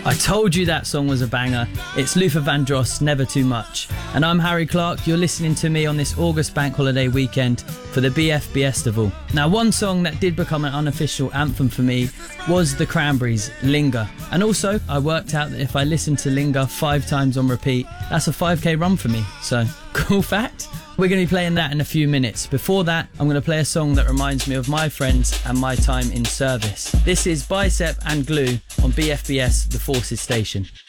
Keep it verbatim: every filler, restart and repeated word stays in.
I told you that song was a banger. It's Luther Vandross, Never Too Much. And I'm Harry Clark. You're listening to me on this August bank holiday weekend for the B F B Festival. Now, one song that did become an unofficial anthem for me was the Cranberries' Linger. And also, I worked out that if I listen to Linger five times on repeat, that's a five K run for me. So, cool fact. We're going to be playing that in a few minutes. Before that, I'm going to play a song that reminds me of my friends and my time in service. This is Bicep and Glue on B F B S, The Forces Station.